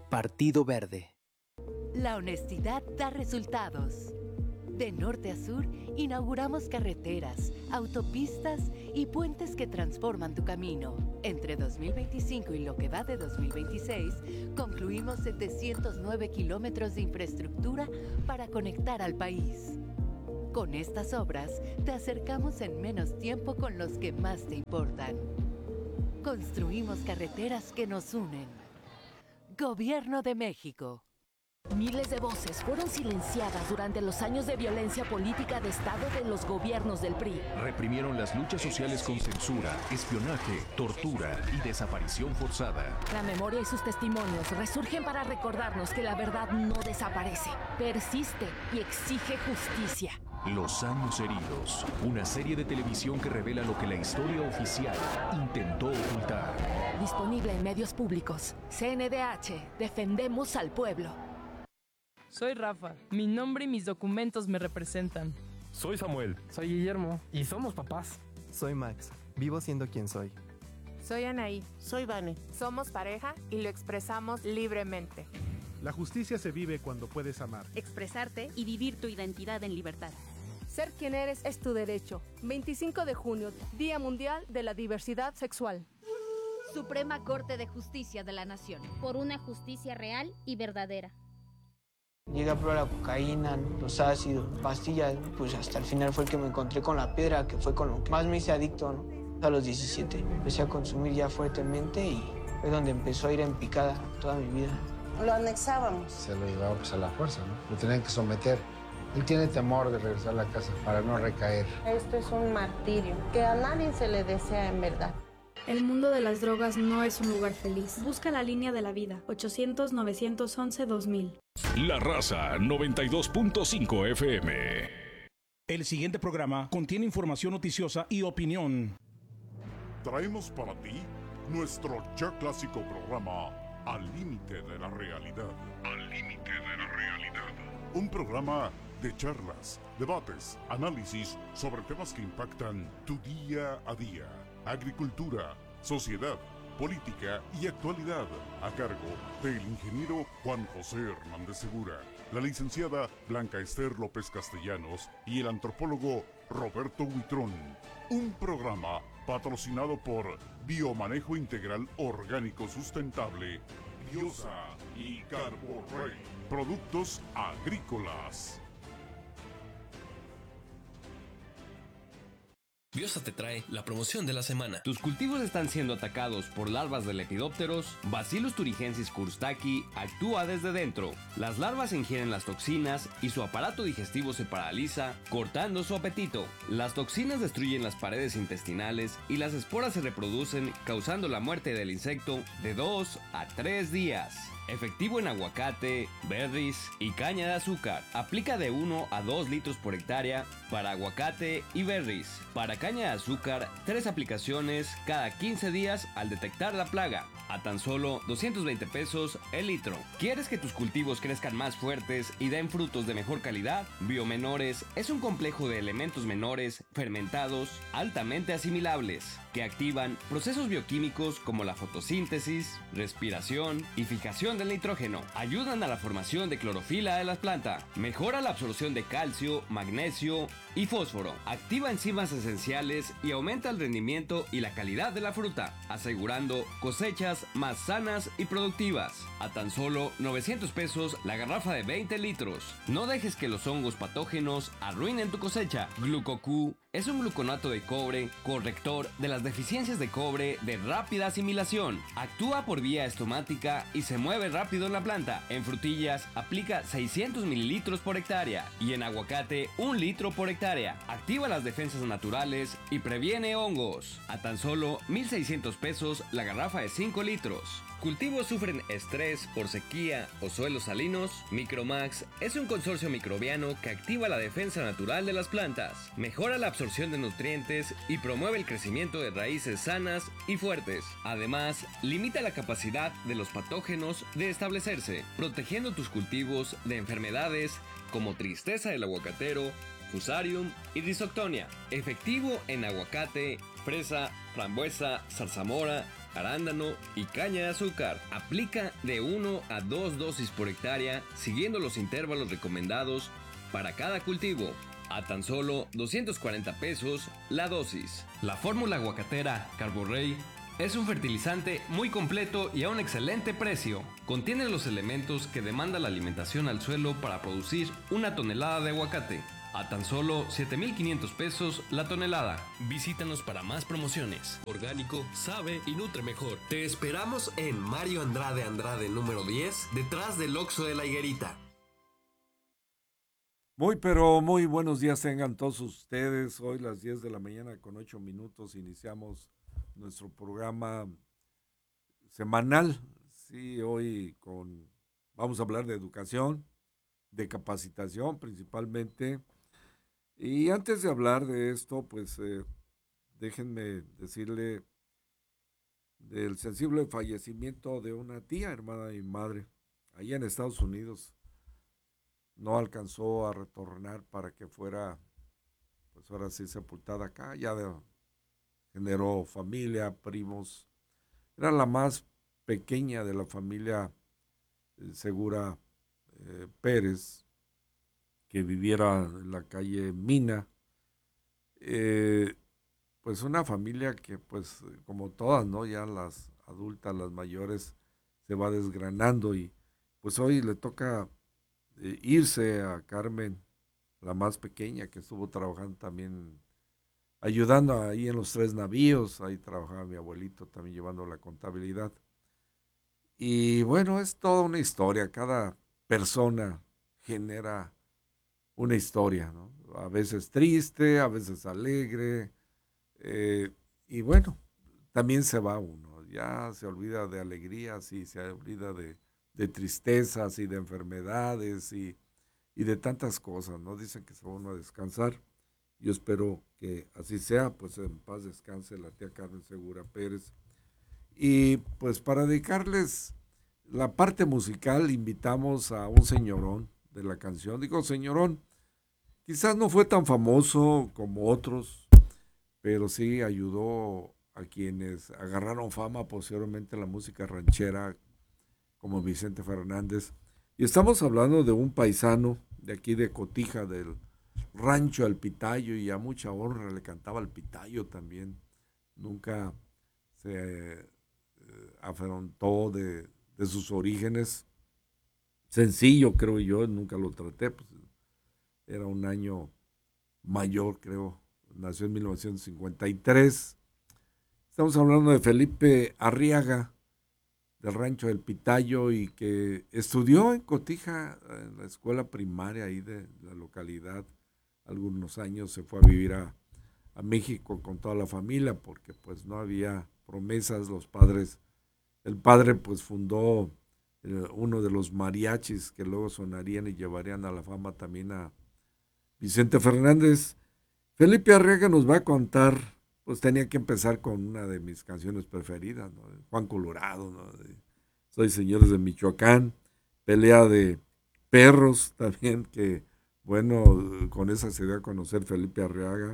Partido Verde. La honestidad da resultados. De norte a sur, inauguramos carreteras, autopistas y puentes que transforman tu camino. Entre 2025 y lo que va de 2026, concluimos 709 kilómetros de infraestructura para conectar al país. Con estas obras, te acercamos en menos tiempo con los que más te importan. Construimos carreteras que nos unen. Gobierno de México. Miles de voces fueron silenciadas durante los años de violencia política de Estado de los gobiernos del PRI. Reprimieron las luchas sociales con censura, espionaje, tortura y desaparición forzada. La memoria y sus testimonios resurgen para recordarnos que la verdad no desaparece, persiste y exige justicia. Los años heridos, una serie de televisión que revela lo que la historia oficial intentó ocultar. Disponible en medios públicos. CNDH, defendemos al pueblo. Soy Rafa, mi nombre y mis documentos me representan. Soy Samuel. Soy Guillermo y somos papás. Soy Max, vivo siendo quien soy. Soy Anaí. Soy Vane. Somos pareja y lo expresamos libremente. La justicia se vive cuando puedes amar, expresarte y vivir tu identidad en libertad. Ser quien eres es tu derecho. 25 de junio, Día Mundial de la Diversidad Sexual. Suprema Corte de Justicia de la Nación. Por una justicia real y verdadera. Llegué a probar la cocaína, los ácidos, pastillas, pues hasta el final fue el que me encontré con la piedra, que fue con lo que más me hice adicto, ¿no? A los 17 empecé a consumir ya fuertemente y fue donde empezó a ir en picada toda mi vida. Lo anexábamos. Se lo llevaba pues a la fuerza, ¿no? Lo tenían que someter. Él tiene temor de regresar a la casa para no recaer. Esto es un martirio que a nadie se le desea en verdad. El mundo de las drogas no es un lugar feliz. Busca la línea de la vida. 800-911-2000. La Raza 92.5 FM. El siguiente programa contiene información noticiosa y opinión. Traemos para ti nuestro ya clásico programa Al Límite de la Realidad. Al Límite de la Realidad. Un programa de charlas, debates, análisis sobre temas que impactan tu día a día. Agricultura, sociedad, política y actualidad, a cargo del ingeniero Juan José Hernández Segura, la licenciada Blanca Esther López Castellanos y el antropólogo Roberto Huitrón. Un programa patrocinado por Biomanejo Integral Orgánico Sustentable, Biosa y Carborrey, productos agrícolas. Biosa te trae la promoción de la semana. Tus cultivos están siendo atacados por larvas de lepidópteros. Bacillus thuringiensis courstaki actúa desde dentro. Las larvas ingieren las toxinas y su aparato digestivo se paraliza, cortando su apetito. Las toxinas destruyen las paredes intestinales y las esporas se reproducen, causando la muerte del insecto de 2 a 3 días. Efectivo en aguacate, berries y caña de azúcar. Aplica de 1 a 2 litros por hectárea para aguacate y berries. Para caña de azúcar, 3 aplicaciones cada 15 días al detectar la plaga. A tan solo 220 pesos el litro. ¿Quieres que tus cultivos crezcan más fuertes y den frutos de mejor calidad? Biomenores es un complejo de elementos menores fermentados altamente asimilables que activan procesos bioquímicos como la fotosíntesis, respiración y fijación del nitrógeno. Ayudan a la formación de clorofila de las plantas. Mejora la absorción de calcio, magnesio y fósforo. Activa enzimas esenciales y aumenta el rendimiento y la calidad de la fruta, asegurando cosechas más sanas y productivas. A tan solo 900 pesos la garrafa de 20 litros. No dejes que los hongos patógenos arruinen tu cosecha. GlucoQ es un gluconato de cobre, corrector de las deficiencias de cobre de rápida asimilación. Actúa por vía estomática y se mueve rápido en la planta. En frutillas aplica 600 mililitros por hectárea y en aguacate 1 litro por hectárea. Activa las defensas naturales y previene hongos. A tan solo 1,600 pesos la garrafa de 5 litros. ¿Cultivos sufren estrés por sequía o suelos salinos? Micromax es un consorcio microbiano que activa la defensa natural de las plantas, mejora la absorción de nutrientes y promueve el crecimiento de raíces sanas y fuertes. Además, limita la capacidad de los patógenos de establecerse, protegiendo tus cultivos de enfermedades como tristeza del aguacatero, Fusarium y Rhizoctonia. Efectivo en aguacate, fresa, frambuesa, zarzamora, arándano y caña de azúcar. Aplica de 1 a 2 dosis por hectárea, siguiendo los intervalos recomendados para cada cultivo. A tan solo 240 pesos la dosis. La fórmula aguacatera Carborrey es un fertilizante muy completo y a un excelente precio. Contiene los elementos que demanda la alimentación al suelo para producir 1 tonelada de aguacate. A tan solo 7,500 pesos la tonelada. Visítanos para más promociones. Orgánico, sabe y nutre mejor. Te esperamos en Mario Andrade número 10, detrás del Oxxo de la Higuerita. Muy buenos días tengan todos ustedes. Hoy las 10 de la mañana con 8 minutos iniciamos nuestro programa semanal. Sí, hoy vamos a hablar de educación, de capacitación principalmente. Y antes de hablar de esto, pues déjenme decirle del sensible fallecimiento de una tía, hermana de mi madre, allá en Estados Unidos. No alcanzó a retornar para que fuera, pues ahora sí, sepultada acá. Ya generó familia, primos. Era la más pequeña de la familia Segura Pérez, que viviera en la calle Mina. Pues una familia que, pues, como todas, ¿no? Ya las adultas, las mayores, se va desgranando y pues hoy le toca irse a Carmen, la más pequeña, que estuvo trabajando también, ayudando ahí en los 3 navíos. Ahí trabajaba mi abuelito también llevando la contabilidad. Y bueno, es toda una historia. Cada persona genera una historia, ¿no? A veces triste, a veces alegre. Y bueno, también se va uno. Ya se olvida de alegrías y se olvida de tristezas y de enfermedades y de tantas cosas, ¿no? Dicen que se va uno a descansar. Yo espero que así sea, pues en paz descanse la tía Carmen Segura Pérez. Y pues para dedicarles la parte musical, invitamos a un señorón de la canción. Digo señorón, quizás no fue tan famoso como otros, pero sí ayudó a quienes agarraron fama posteriormente en la música ranchera, como Vicente Fernández. Y estamos hablando de un paisano de aquí de Cotija, del rancho El Pitayo, y a mucha honra le cantaba al Pitayo también. Nunca se afrontó de sus orígenes. Sencillo, creo yo, nunca lo traté, pues era un año mayor, creo. Nació en 1953. Estamos hablando de Felipe Arriaga, del rancho del Pitayo, y que estudió en Cotija, en la escuela primaria ahí de la localidad. Algunos años se fue a vivir a México con toda la familia, porque pues no había promesas. Los padres, el padre pues fundó uno de los mariachis que luego sonarían y llevarían a la fama también a Vicente Fernández. Felipe Arriaga nos va a contar, pues tenía que empezar con una de mis canciones preferidas, ¿no? Juan Colorado, ¿no? Soy Señores de Michoacán, Pelea de Perros también, que bueno, con esa se dio a conocer Felipe Arriaga.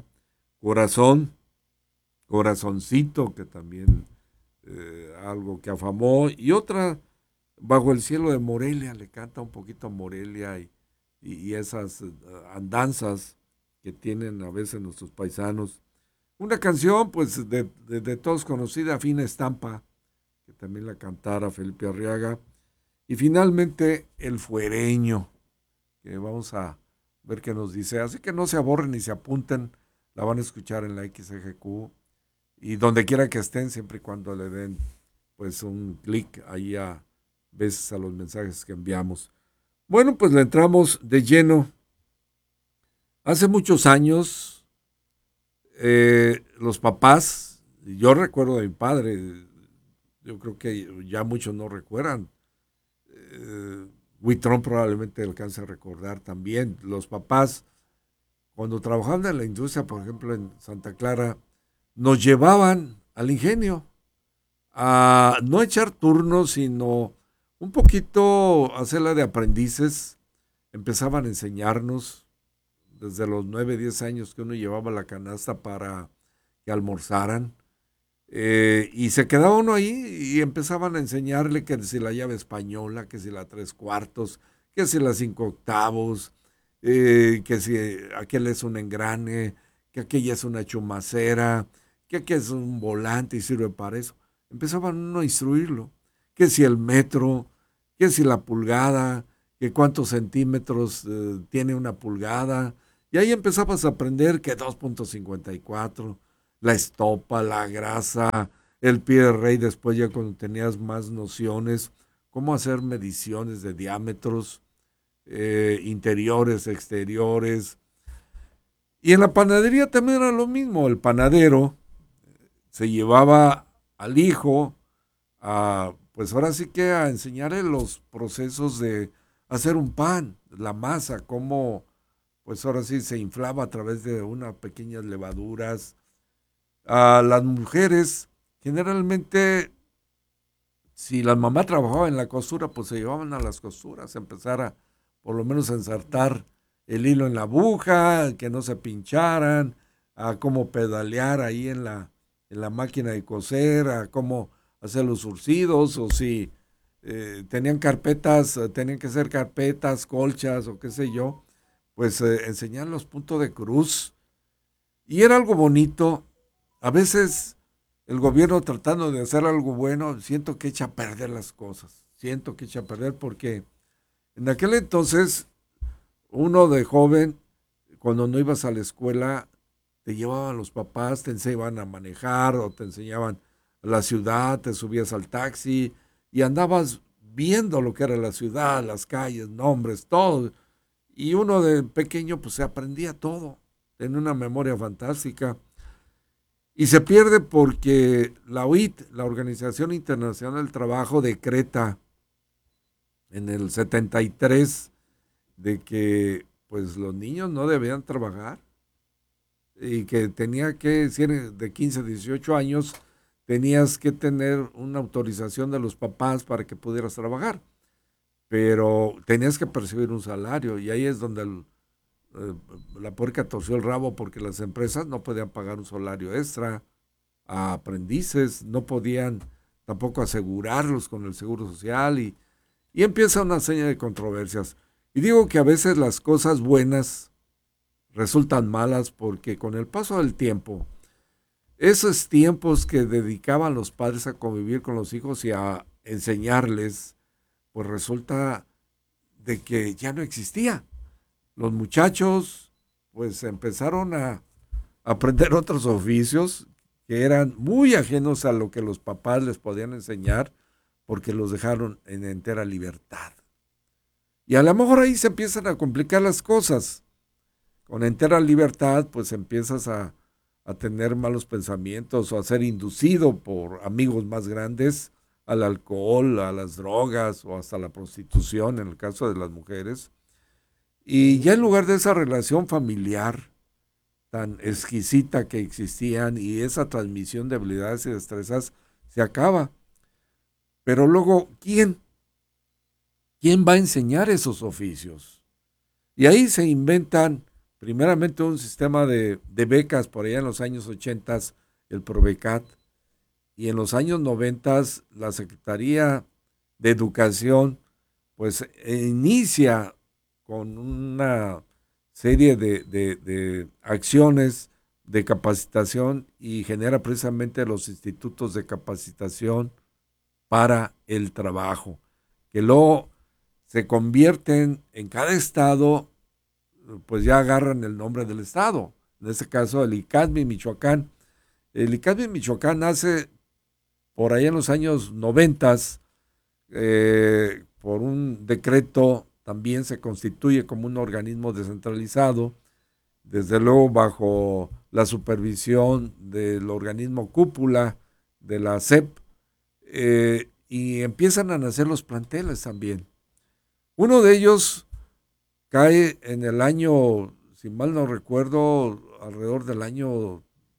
Corazoncito, que también algo que afamó, y otra, Bajo el Cielo de Morelia, le canta un poquito a Morelia y esas andanzas que tienen a veces nuestros paisanos. Una canción, pues, de todos conocida, Fina Estampa, que también la cantara Felipe Arriaga. Y finalmente, El Fuereño, que vamos a ver qué nos dice. Así que no se aborren ni se apunten, la van a escuchar en la XGQ y donde quiera que estén, siempre y cuando le den, pues, un clic ahí a veces a los mensajes que enviamos. Bueno, pues le entramos de lleno. Hace muchos años, los papás, yo recuerdo de mi padre, yo creo que ya muchos no recuerdan, Huitrón probablemente alcance a recordar también, los papás, cuando trabajaban en la industria, por ejemplo en Santa Clara, nos llevaban al ingenio a no echar turnos, sino un poquito hacerla de aprendices. Empezaban a enseñarnos desde los 9, 10 años que uno llevaba la canasta para que almorzaran. Y se quedaba uno ahí y empezaban a enseñarle que si la llave española, que si la 3/4, que si la 5/8, que si aquel es un engrane, que aquella es una chumacera, que aquel es un volante y sirve para eso. Empezaban uno a instruirlo, que si el metro, que si la pulgada, que cuántos centímetros tiene una pulgada, y ahí empezabas a aprender que 2.54, la estopa, la grasa, el pie de rey, después ya cuando tenías más nociones, cómo hacer mediciones de diámetros, interiores, exteriores. Y en la panadería también era lo mismo, el panadero se llevaba al hijo pues ahora sí que a enseñarle los procesos de hacer un pan, la masa, cómo pues ahora sí se inflaba a través de unas pequeñas levaduras. A las mujeres, generalmente, si la mamá trabajaba en la costura, pues se llevaban a las costuras, empezar a por lo menos a ensartar el hilo en la aguja, que no se pincharan, a cómo pedalear ahí en la máquina de coser, a cómo hacer los surcidos, o si tenían carpetas, tenían que ser carpetas, colchas o qué sé yo, pues enseñar los puntos de cruz. Y era algo bonito. A veces el gobierno tratando de hacer algo bueno, siento que echa a perder las cosas. Siento que echa a perder porque en aquel entonces, uno de joven, cuando no ibas a la escuela, te llevaban los papás, te enseñaban a manejar o te enseñaban la ciudad, te subías al taxi y andabas viendo lo que era la ciudad, las calles, nombres, todo. Y uno de pequeño pues se aprendía todo, tenía una memoria fantástica. Y se pierde porque la OIT, la Organización Internacional del Trabajo, decreta en el 73 de que pues los niños no debían trabajar y que tenía que, si eres de 15 a 18 años, tenías que tener una autorización de los papás para que pudieras trabajar, pero tenías que percibir un salario y ahí es donde la puerca torció el rabo porque las empresas no podían pagar un salario extra a aprendices, no podían tampoco asegurarlos con el seguro social y empieza una serie de controversias. Y digo que a veces las cosas buenas resultan malas porque con el paso del tiempo, esos tiempos que dedicaban los padres a convivir con los hijos y a enseñarles, pues resulta de que ya no existía. Los muchachos pues empezaron a aprender otros oficios que eran muy ajenos a lo que los papás les podían enseñar porque los dejaron en entera libertad. Y a lo mejor ahí se empiezan a complicar las cosas. Con entera libertad pues empiezas a tener malos pensamientos o a ser inducido por amigos más grandes al alcohol, a las drogas o hasta la prostitución en el caso de las mujeres. Y ya en lugar de esa relación familiar tan exquisita que existían y esa transmisión de habilidades y destrezas se acaba. Pero luego, ¿quién va a enseñar esos oficios? Y ahí se inventan primeramente un sistema de becas por allá en los años 80, el Probecat, y en los años 90 la Secretaría de Educación pues inicia con una serie de acciones de capacitación y genera precisamente los institutos de capacitación para el trabajo, que luego se convierten en cada estado, pues ya agarran el nombre del estado. En este caso el ICASMI Michoacán. El ICASMI Michoacán nace por ahí en los años 90, por un decreto. También se constituye como un organismo descentralizado, desde luego bajo la supervisión del organismo cúpula de la SEP, y empiezan a nacer los planteles también. Uno de ellos cae en el año, si mal no recuerdo, alrededor del año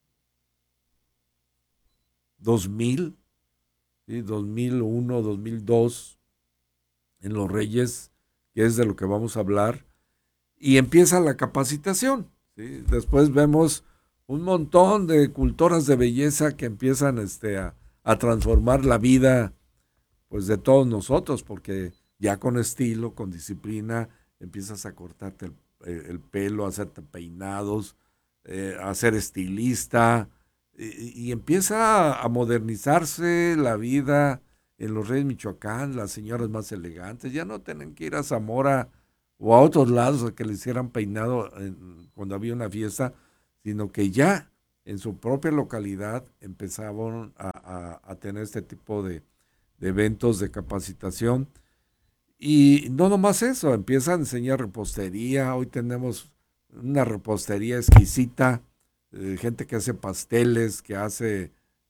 2000, ¿sí? 2001, 2002, en Los Reyes, que es de lo que vamos a hablar, y empieza la capacitación, ¿sí? Después vemos un montón de cultoras de belleza que empiezan a transformar la vida pues de todos nosotros, porque ya con estilo, con disciplina, empiezas a cortarte el pelo, a hacerte peinados, a ser estilista, y empieza a modernizarse la vida en los Reyes Michoacán, las señoras más elegantes, ya no tienen que ir a Zamora o a otros lados a que le hicieran peinado cuando había una fiesta, sino que ya en su propia localidad empezaban a tener este tipo de eventos de capacitación. Y no nomás eso, empiezan a enseñar repostería. Hoy tenemos una repostería exquisita, gente que hace pasteles, que hace,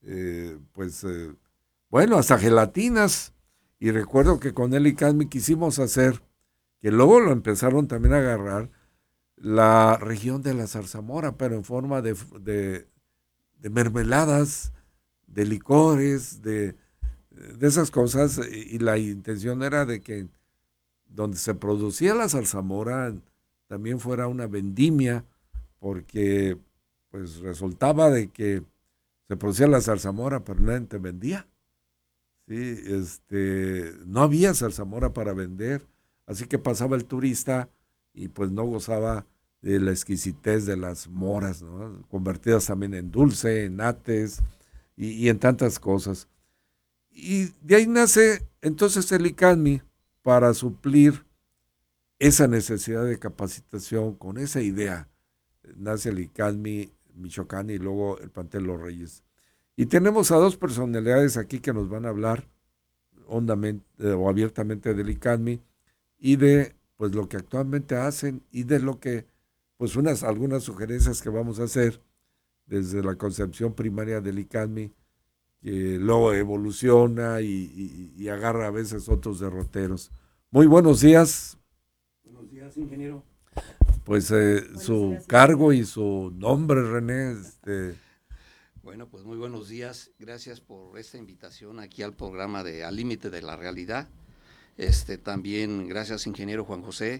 bueno, hasta gelatinas. Y recuerdo que con Eli Casmi quisimos hacer, que luego lo empezaron también a agarrar, la región de la zarzamora, pero en forma de mermeladas, de licores, de esas cosas, y la intención era de que donde se producía la zarzamora también fuera una vendimia, porque pues resultaba de que se producía la zarzamora, pero nadie te vendía. Sí, no había zarzamora para vender, así que pasaba el turista y pues no gozaba de la exquisitez de las moras, ¿no? Convertidas también en dulce, en nates y en tantas cosas. Y de ahí nace entonces el ICANMI para suplir esa necesidad de capacitación. Con esa idea nace el ICANMI Michoacán y luego el Plantel Los Reyes. Y tenemos a dos personalidades aquí que nos van a hablar hondamente o abiertamente del ICANMI y de pues lo que actualmente hacen y de lo que pues algunas sugerencias que vamos a hacer desde la concepción primaria del ICANMI, que luego evoluciona y agarra a veces otros derroteros. Muy buenos días. Buenos días, ingeniero. Pues su cargo y su nombre, René. Bueno, pues muy buenos días. Gracias por esta invitación aquí al programa de Al Límite de la Realidad. También gracias, ingeniero Juan José,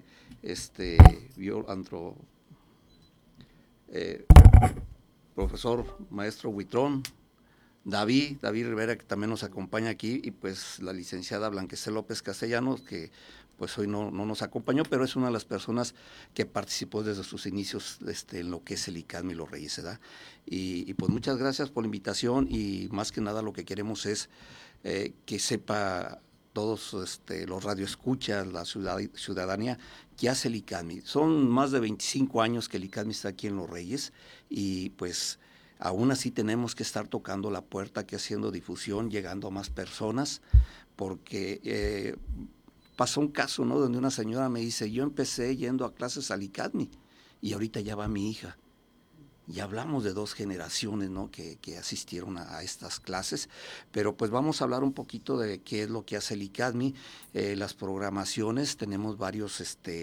profesor maestro Huitrón, David Rivera, que también nos acompaña aquí, y pues la licenciada Blanquestel López Castellanos, que pues hoy no nos acompañó, pero es una de las personas que participó desde sus inicios en lo que es el ICANMI Los Reyes, ¿verdad? Y pues muchas gracias por la invitación, y más que nada lo que queremos es que sepa todos los radioescuchas, la ciudadanía, que hace el ICANMI. Son más de 25 años que el ICANMI está aquí en Los Reyes, y pues aún así tenemos que estar tocando la puerta, que haciendo difusión, llegando a más personas, porque pasó un caso, ¿no?, donde una señora me dice, yo empecé yendo a clases al ICANMI y ahorita ya va mi hija. Y hablamos de dos generaciones, ¿no?, que asistieron a estas clases, pero pues vamos a hablar un poquito de qué es lo que hace el ICANMI, las programaciones. Tenemos varios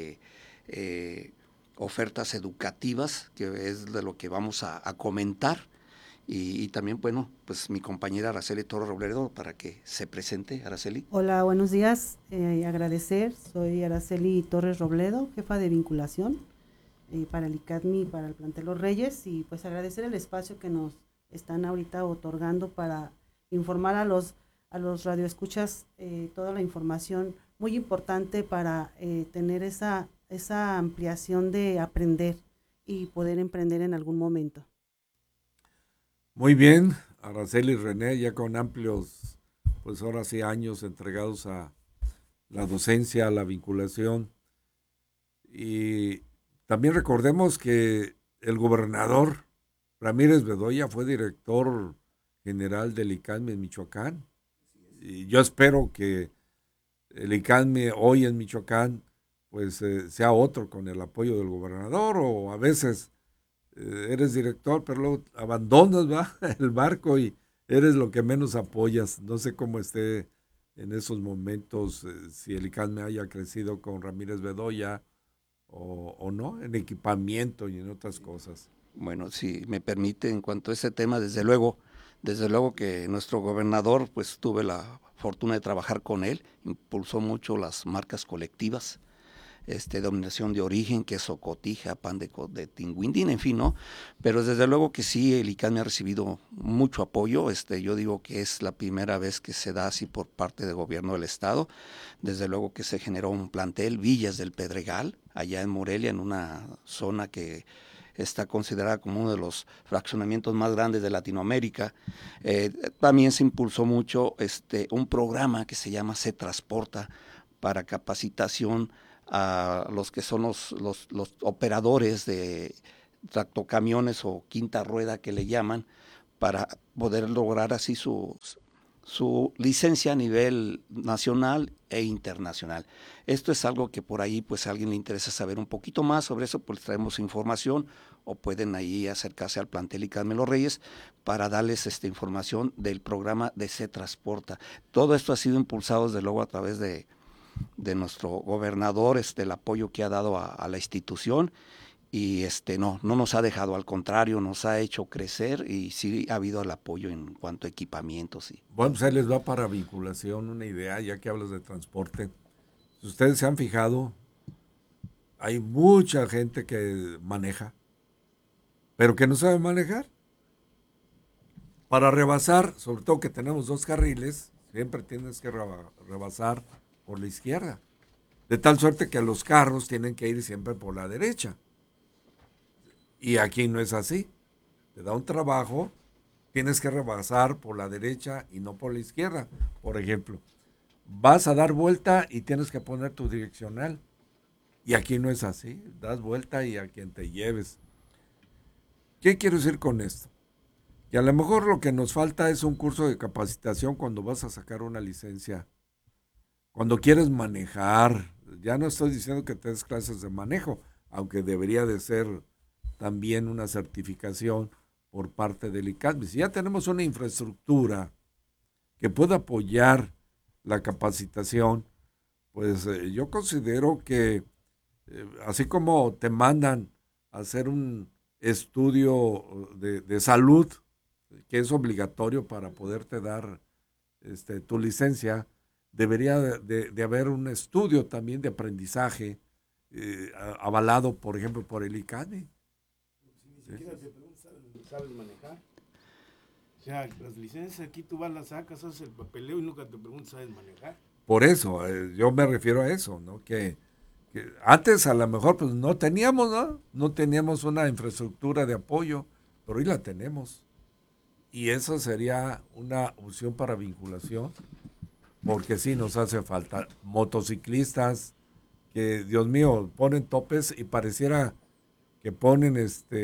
ofertas educativas, que es de lo que vamos a comentar, y también, bueno, pues mi compañera Araceli Torres Robledo, para que se presente. Araceli. Hola, buenos días, agradecer, soy Araceli Torres Robledo, jefa de vinculación para el ICANMI, para el Plantel Los Reyes, y pues agradecer el espacio que nos están ahorita otorgando para informar a los radioescuchas toda la información muy importante para tener esa ampliación de aprender y poder emprender en algún momento. Muy bien, Araceli y René, ya con amplios, pues ahora sí, años entregados a la docencia, a la vinculación. Y también recordemos que el gobernador Ramírez Bedoya fue director general del ICANMI en Michoacán. Y yo espero que el ICANMI hoy en Michoacán pues sea otro con el apoyo del gobernador, o a veces eres director pero luego abandonas, ¿va?, el barco y eres lo que menos apoyas. No sé cómo esté en esos momentos, si el ICANMI haya crecido con Ramírez Bedoya o no, en equipamiento y en otras cosas. Bueno, si me permite, en cuanto a ese tema, desde luego que nuestro gobernador, pues tuve la fortuna de trabajar con él, impulsó mucho las marcas colectivas, denominación de origen, queso cotija, pan de tinguindín, en fin, ¿no? Pero desde luego que sí, el ICANMI ha recibido mucho apoyo. Yo digo que es la primera vez que se da así por parte del gobierno del estado. Desde luego que se generó un plantel, Villas del Pedregal, allá en Morelia, en una zona que está considerada como uno de los fraccionamientos más grandes de Latinoamérica. También se impulsó mucho un programa que se llama Se Transporta, para capacitación a los que son los operadores de tractocamiones o quinta rueda que le llaman, para poder lograr así su licencia a nivel nacional e internacional. Esto es algo que por ahí, pues a alguien le interesa saber un poquito más sobre eso, pues traemos información, o pueden ahí acercarse al plantel ICANMI Los Reyes para darles esta información del programa de Se Transporta. Todo esto ha sido impulsado desde luego a través de nuestro gobernador, el apoyo que ha dado a la institución, y no nos ha dejado, al contrario, nos ha hecho crecer, y sí ha habido el apoyo en cuanto a equipamientos. Bueno, pues ahí les va para vinculación una idea, ya que hablas de transporte. Si ustedes se han fijado, hay mucha gente que maneja, pero que no sabe manejar. Para rebasar, sobre todo que tenemos 2 carriles, siempre tienes que rebasar por la izquierda, de tal suerte que los carros tienen que ir siempre por la derecha. Y aquí no es así. Te da un trabajo, tienes que rebasar por la derecha y no por la izquierda. Por ejemplo, vas a dar vuelta y tienes que poner tu direccional. Y aquí no es así. Das vuelta y a quien te lleves. ¿Qué quiero decir con esto? Que a lo mejor lo que nos falta es un curso de capacitación cuando vas a sacar una licencia. Cuando quieres manejar, ya no estoy diciendo que te des clases de manejo, aunque debería de ser también una certificación por parte del ICANMI. Si ya tenemos una infraestructura que pueda apoyar la capacitación, pues yo considero que así como te mandan a hacer un estudio de salud, que es obligatorio para poderte dar tu licencia, debería de haber un estudio también de aprendizaje avalado, por ejemplo, por el ICANMI. Ni siquiera te preguntan, ¿sabes manejar? O sea, las licencias aquí tú vas, las sacas, haces el papeleo y nunca te preguntan, ¿sabes manejar? Por eso, yo me refiero a eso, ¿no? Que antes a lo mejor pues no teníamos, ¿no? No teníamos una infraestructura de apoyo, pero hoy la tenemos. Y eso sería una opción para vinculación, porque sí nos hace falta motociclistas que, Dios mío, ponen topes y pareciera que ponen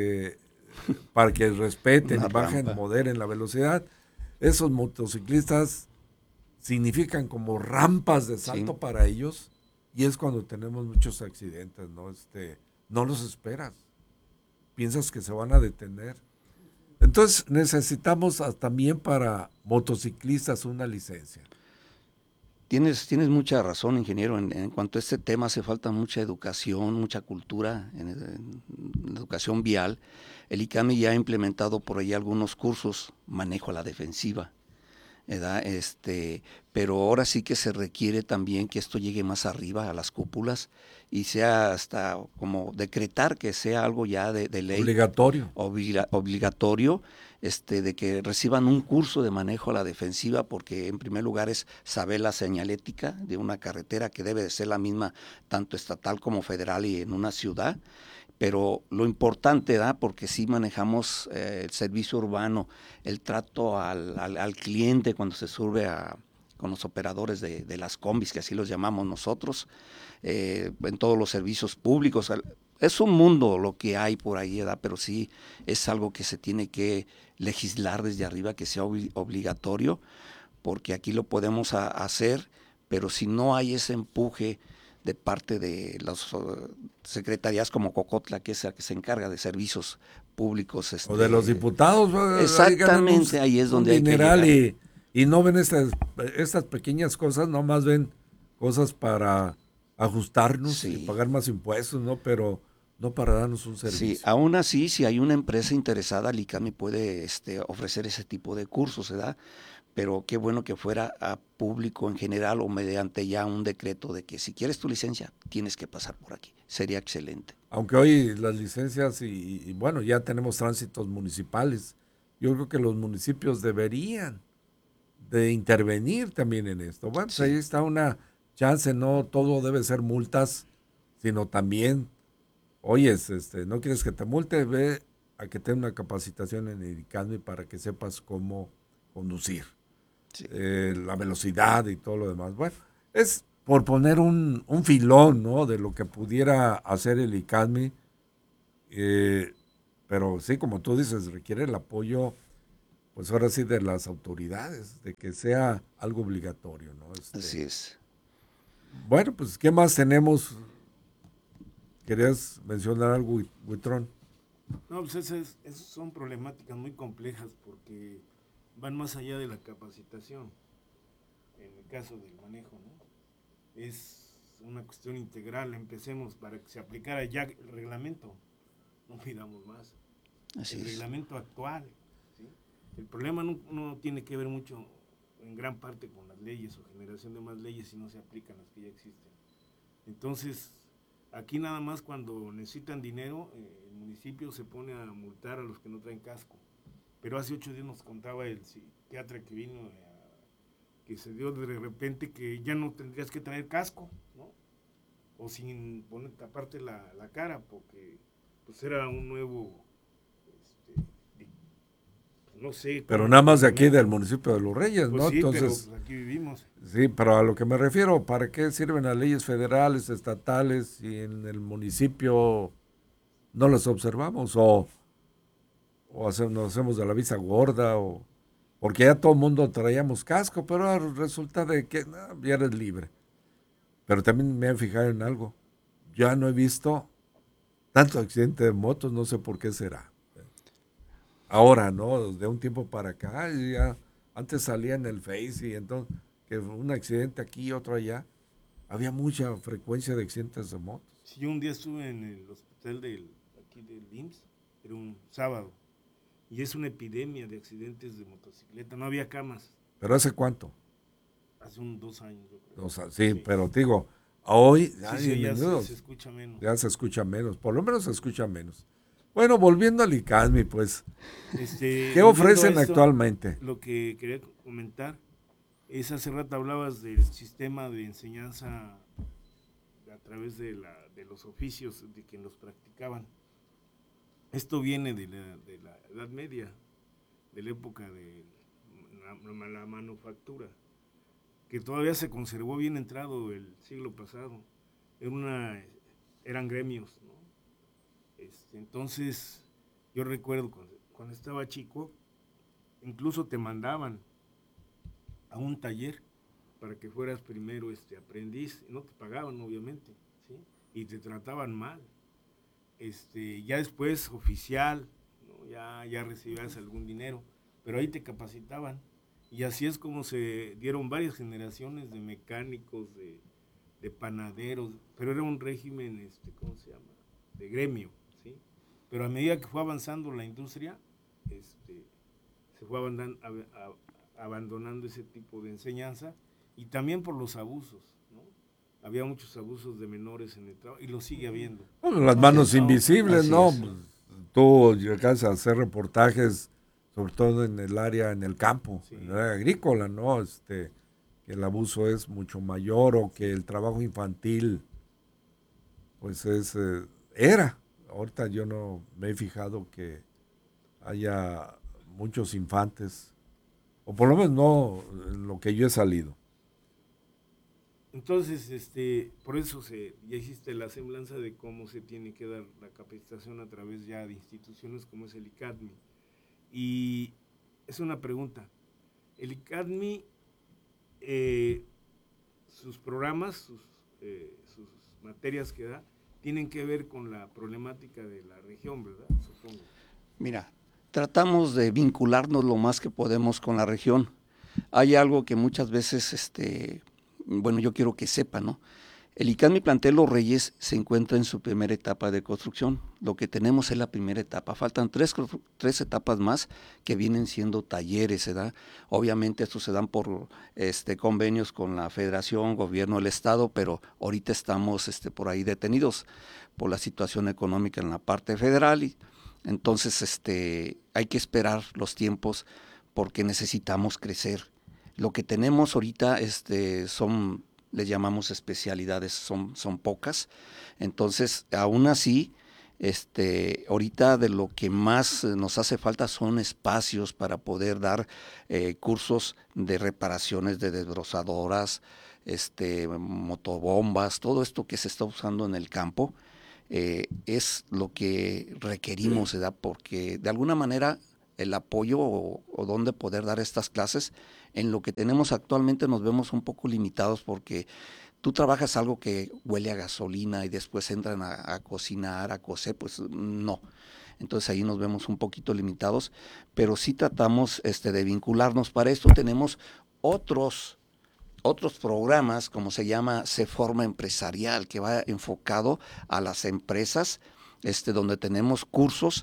para que respeten, bajen, moderen la velocidad. Esos motociclistas significan como rampas de salto para ellos, y es cuando tenemos muchos accidentes, ¿no? No los esperas, piensas que se van a detener. Entonces necesitamos también para motociclistas una licencia. Tienes mucha razón, ingeniero. En cuanto a este tema, hace falta mucha educación, mucha cultura en educación vial. El ICANMI ya ha implementado por ahí algunos cursos, manejo a la defensiva, ¿verdad? Pero ahora sí que se requiere también que esto llegue más arriba, a las cúpulas, y sea hasta como decretar que sea algo ya de ley. Obligatorio. Obligatorio, de que reciban un curso de manejo a la defensiva, porque en primer lugar es saber la señalética de una carretera, que debe de ser la misma tanto estatal como federal y en una ciudad. Pero lo importante, ¿da? Porque sí manejamos el servicio urbano, el trato al cliente cuando se sube con los operadores de las combis, que así los llamamos nosotros, en todos los servicios públicos. Es un mundo lo que hay por ahí, ¿da? Pero sí es algo que se tiene que legislar desde arriba, que sea obligatorio, porque aquí lo podemos hacer, pero si no hay ese empuje de parte de las secretarías como Cocotla, que es la que se encarga de servicios públicos. O de los diputados. Exactamente, ahí es donde hay que llegar. Y no ven estas pequeñas cosas, no más ven cosas para ajustarnos y pagar más impuestos, ¿no? Pero no para darnos un servicio. Sí, aún así, si hay una empresa interesada, el ICANMI puede ofrecer ese tipo de cursos, ¿verdad? pero qué bueno que fuera a público en general o mediante ya un decreto de que si quieres tu licencia tienes que pasar por aquí. Sería excelente. Aunque hoy las licencias y bueno, ya tenemos tránsitos municipales, yo creo que los municipios deberían de intervenir también en esto. Bueno, sí. Ahí está una chance, no todo debe ser multas, sino también, oyes, no quieres que te multe, ve a que tenga una capacitación en el ICADMI para que sepas cómo conducir, sí. La velocidad y todo lo demás. Bueno, es por poner un filón, ¿no?, de lo que pudiera hacer el ICADMI, pero sí, como tú dices, requiere el apoyo, pues ahora sí, de las autoridades, de que sea algo obligatorio, ¿no? Así es. Bueno, pues, ¿qué más tenemos? ¿Querías mencionar algo, Huitrón? No, pues esas son problemáticas muy complejas porque van más allá de la capacitación, en el caso del manejo, ¿no? Es una cuestión integral. Empecemos para que se aplicara ya el reglamento, no pidamos más. Así el es. Reglamento actual, ¿sí? El problema no tiene que ver mucho, en gran parte, con las leyes o generación de más leyes si no se aplican las que ya existen. Entonces, aquí nada más cuando necesitan dinero, el municipio se pone a multar a los que no traen casco. Pero hace 8 días nos contaba el psiquiatra que vino, que se dio de repente que ya no tendrías que traer casco, ¿no? O sin poner taparte la cara, porque pues era un nuevo, no sé. Pero nada más de aquí del municipio de Los Reyes, pues ¿no? Sí, entonces, pero pues aquí vivimos. Sí, pero a lo que me refiero, ¿para qué sirven las leyes federales, estatales, si en el municipio no las observamos? O nos hacemos de la vista gorda, o porque ya todo el mundo traíamos casco, pero resulta de que ya eres libre. Pero también me he fijado en algo. Ya no he visto tanto accidente de motos, no sé por qué será. Ahora, ¿no? De un tiempo para acá, ya antes salía en el Face y entonces que un accidente aquí y otro allá. Había mucha frecuencia de accidentes de motos. Sí, yo un día estuve en el hospital aquí del IMSS, era un sábado, y es una epidemia de accidentes de motocicleta, no había camas. ¿Pero hace cuánto? Hace 2 años, yo creo. 2 años, sí, pero te digo, hoy ya se escucha menos. Ya se escucha menos, por lo menos se escucha menos. Bueno, volviendo al ICADMI, pues, ¿qué ofrecen actualmente? Lo que quería comentar es, hace rato hablabas del sistema de enseñanza a través de los oficios de quien los practicaban. Esto viene de la Edad Media, de la época de la manufactura, que todavía se conservó bien entrado el siglo pasado. Eran gremios, ¿no? Entonces, yo recuerdo cuando estaba chico, incluso te mandaban a un taller para que fueras primero aprendiz, no te pagaban obviamente, ¿sí? Y te trataban mal. Ya después oficial, ¿no? ya recibías algún dinero, pero ahí te capacitaban. Y así es como se dieron varias generaciones de mecánicos, de panaderos, pero era un régimen, ¿cómo se llama?, de gremio, ¿sí? Pero a medida que fue avanzando la industria, se fue abandonando ese tipo de enseñanza, y también por los abusos, ¿no? Había muchos abusos de menores en el trabajo, y lo sigue habiendo. Bueno, las manos invisibles, ¿no? Tú llegas a hacer reportajes, sobre todo en el área, en el campo, sí, en el área agrícola, ¿no? Que el abuso es mucho mayor, o que el trabajo infantil, pues era. Ahorita yo no me he fijado que haya muchos infantes, o por lo menos no en lo que yo he salido. Entonces, por eso ya existe la semblanza de cómo se tiene que dar la capacitación a través ya de instituciones como es el ICADMI. Y es una pregunta. El ICADMI, sus programas, sus materias que da, tienen que ver con la problemática de la región, ¿verdad? Supongo. Mira, tratamos de vincularnos lo más que podemos con la región. Hay algo que muchas veces, bueno, yo quiero que sepan, ¿no? El ICANMI Plantel Los Reyes se encuentra en su primera etapa de construcción. Lo que tenemos es la primera etapa. Faltan tres etapas más que vienen siendo talleres, ¿verdad? Obviamente estos se dan por convenios con la Federación, Gobierno del Estado, pero ahorita estamos por ahí detenidos por la situación económica en la parte federal. Y entonces hay que esperar los tiempos porque necesitamos crecer. Lo que tenemos ahorita son, les llamamos especialidades, son pocas. Entonces, aún así, ahorita de lo que más nos hace falta son espacios para poder dar cursos de reparaciones de desbrozadoras, motobombas, todo esto que se está usando en el campo, es lo que requerimos, ¿verdad? Porque de alguna manera el apoyo o dónde poder dar estas clases, en lo que tenemos actualmente nos vemos un poco limitados porque tú trabajas algo que huele a gasolina y después entran a cocinar, a cocer, pues no. Entonces ahí nos vemos un poquito limitados, pero sí tratamos de vincularnos. Para esto tenemos otros programas, como se llama Se Forma Empresarial, que va enfocado a las empresas, donde tenemos cursos,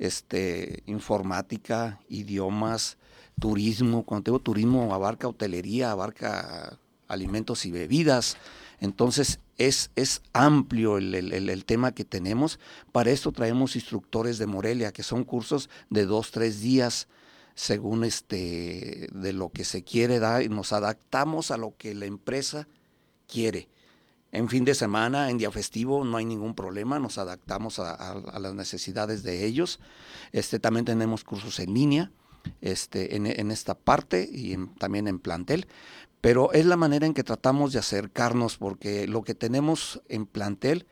informática, idiomas, turismo. Cuando digo turismo, abarca hotelería, abarca alimentos y bebidas. Entonces es amplio el tema que tenemos. Para esto traemos instructores de Morelia, que son cursos de 2-3 días, según de lo que se quiere dar, y nos adaptamos a lo que la empresa quiere. En fin de semana, en día festivo, no hay ningún problema, nos adaptamos a las necesidades de ellos. También tenemos cursos en línea, en esta parte y también en plantel, pero es la manera en que tratamos de acercarnos, porque lo que tenemos en plantel,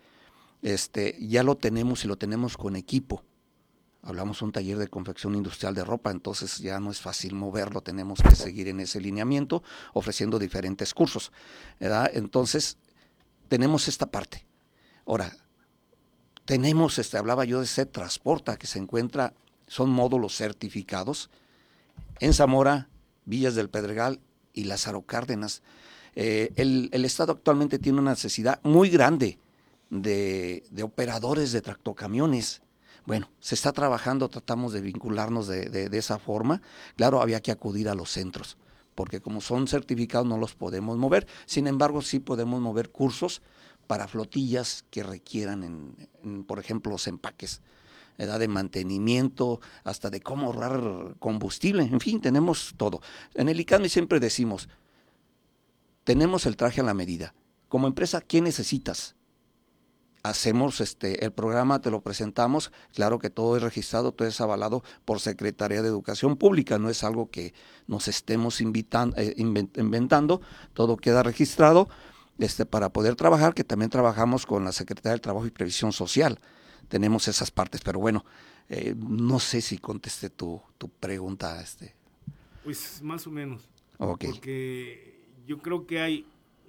ya lo tenemos y lo tenemos con equipo. Hablamos de un taller de confección industrial de ropa, entonces ya no es fácil moverlo, tenemos que seguir en ese lineamiento, ofreciendo diferentes cursos, ¿verdad? Entonces, tenemos esta parte. Ahora, tenemos, hablaba yo de CET Transporta, que se encuentra, son módulos certificados en Zamora, Villas del Pedregal y Lázaro Cárdenas. El Estado actualmente tiene una necesidad muy grande de operadores de tractocamiones. Bueno, se está trabajando, tratamos de vincularnos de esa forma. Claro, había que acudir a los centros, porque como son certificados no los podemos mover. Sin embargo, sí podemos mover cursos para flotillas que requieran, por ejemplo, los empaques, edad de mantenimiento, hasta de cómo ahorrar combustible. En fin, tenemos todo. En el ICANMI siempre decimos, tenemos el traje a la medida. Como empresa, ¿qué necesitas? Hacemos el programa, te lo presentamos, claro que todo es registrado, todo es avalado por Secretaría de Educación Pública, no es algo que nos estemos inventando, todo queda registrado para poder trabajar, que también trabajamos con la Secretaría del Trabajo y Previsión Social, tenemos esas partes, pero bueno, no sé si contesté tu pregunta. Pues más o menos, okay. Porque yo creo que hay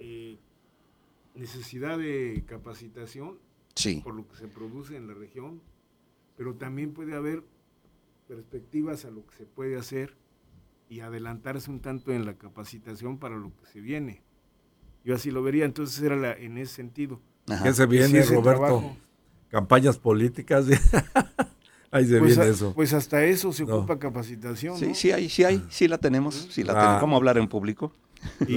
necesidad de capacitación, sí, por lo que se produce en la región, pero también puede haber perspectivas a lo que se puede hacer y adelantarse un tanto en la capacitación para lo que se viene. Yo así lo vería, entonces era en ese sentido. Ajá. ¿Qué se viene, sí, Roberto? Trabajo. Campañas políticas. Ahí se viene eso. Pues hasta eso se ocupa capacitación, sí, ¿no? Sí la tenemos. Sí la tenemos. ¿Cómo hablar en público? Y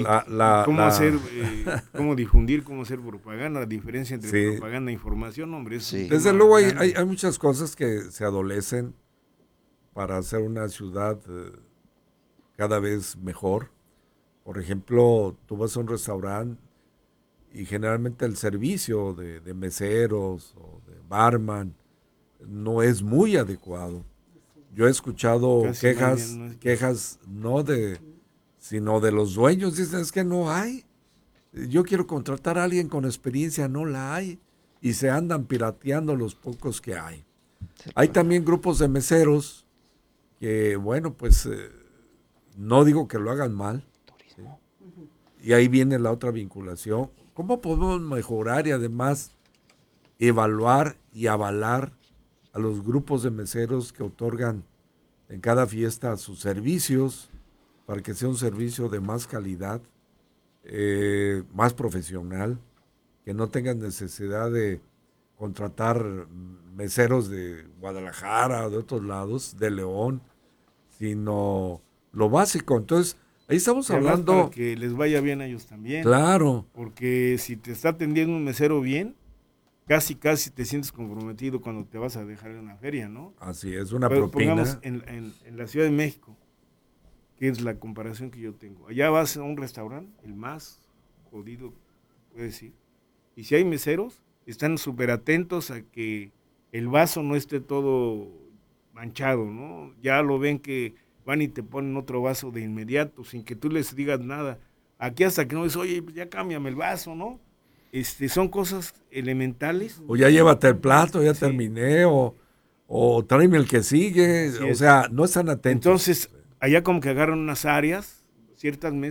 cómo difundir, cómo hacer propaganda, la diferencia entre propaganda e información, hombre. Desde luego hay muchas cosas que se adolecen para hacer una ciudad cada vez mejor. Por ejemplo, tú vas a un restaurante y generalmente el servicio de meseros o de barman no es muy adecuado. Yo he escuchado quejas sino de los dueños. Dicen, es que no hay. Yo quiero contratar a alguien con experiencia, no la hay. Y se andan pirateando los pocos que hay. Hay también grupos de meseros que, bueno, pues no digo que lo hagan mal. ¿Sí? Y ahí viene la otra vinculación. ¿Cómo podemos mejorar y además evaluar y avalar a los grupos de meseros que otorgan en cada fiesta sus servicios, para que sea un servicio de más calidad, más profesional, que no tengas necesidad de contratar meseros de Guadalajara, de otros lados, de León, sino lo básico. Entonces, ahí estamos hablando... Para que les vaya bien a ellos también. Claro. Porque si te está atendiendo un mesero bien, casi te sientes comprometido cuando te vas a dejar en una feria, ¿no? Así es, una Pero propina. pongamos en la Ciudad de México, que es la comparación que yo tengo. Allá vas a un restaurante, el más jodido, puedes decir, y si hay meseros, están súper atentos a que el vaso no esté todo manchado, ¿no? Ya lo ven que van y te ponen otro vaso de inmediato, sin que tú les digas nada. Aquí hasta que no dices, oye, ya cámbiame el vaso, ¿no? Son cosas elementales. O ya llévate el plato, ya terminé, o tráeme el que sigue. O sea, no están atentos. Entonces, allá como que agarran unas áreas, ciertas mesas,